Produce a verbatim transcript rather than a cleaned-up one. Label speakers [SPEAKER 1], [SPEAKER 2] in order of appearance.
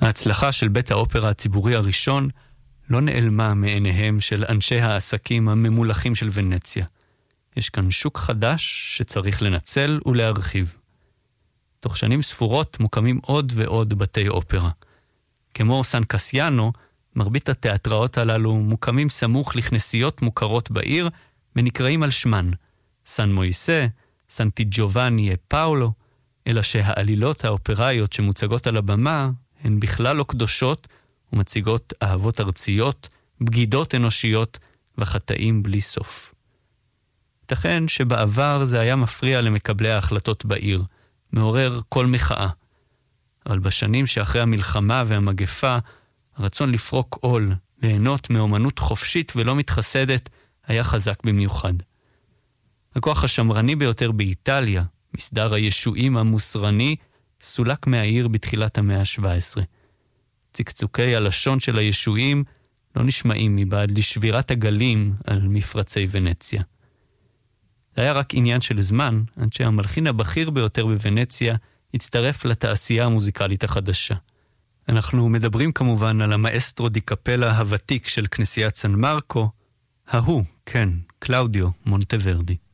[SPEAKER 1] ההצלחה של בית האופרה הציבורי הראשון לא נעלמה מעיניהם של אנשי העסקים הממולכים של ונציה. יש כאן שוק חדש שצריך לנצל ולהרחיב. תוך שנים ספורות מוקמים עוד ועוד בתי אופרה. כמו סן קסיאנו, מרבית התיאטראות הללו מוקמים סמוך לכנסיות מוכרות בעיר ונקראים על שמן, סן מויסה, סנטי ג'ובאני פאולו, אלא שהעלילות האופראיות שמוצגות על הבמה הן בכלל לא קדושות ומציגות אהבות ארציות, בגידות אנושיות וחטאים בלי סוף. ייתכן שבעבר זה היה מפריע למקבלי ההחלטות בעיר, מעורר כל מחאה. אבל בשנים שאחרי המלחמה והמגפה, הרצון לפרוק עול, ליהנות מאומנות חופשית ולא מתחסדת, היה חזק במיוחד. הכוח השמרני ביותר באיטליה, מסדר הישועים המוסרני, סולק מהעיר בתחילת המאה ה-שבע עשרה. צקצוקי הלשון של הישועים לא נשמעים מבעד לשבירת הגלים על מפרצי ונציה. זה היה רק עניין של זמן, עד שהמלחין הבכיר ביותר בוונציה הצטרף לתעשייה המוזיקלית החדשה. אנחנו מדברים כמובן על המאסטרו די קפלה הוותיק של כנסיית סן מרקו, ההוא, כן, קלאודיו מונטוורדי.